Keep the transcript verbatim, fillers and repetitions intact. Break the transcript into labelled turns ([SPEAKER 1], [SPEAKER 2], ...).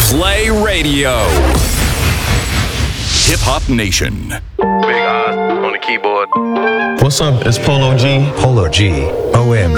[SPEAKER 1] Play Radio. Hip Hop Nation.
[SPEAKER 2] Big Oz on the keyboard.
[SPEAKER 3] What's up? It's Polo G.
[SPEAKER 4] Polo G. O M G.